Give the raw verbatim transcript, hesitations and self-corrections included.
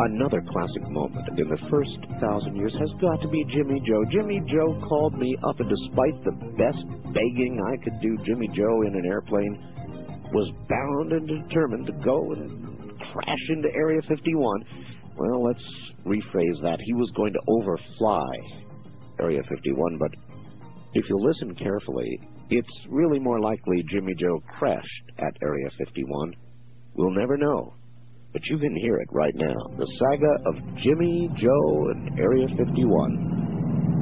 Another classic moment in the first thousand years has got to be Jimmy Joe. Jimmy Joe called me up, and despite the best begging I could do, Jimmy Joe in an airplane was bound and determined to go and crash into Area fifty-one. Well, let's rephrase that. He was going to overfly Area fifty-one, but if you listen carefully, it's really more likely Jimmy Joe crashed at Area fifty-one. We'll never know. But you can hear it right now. The saga of Jimmy Joe and Area fifty-one.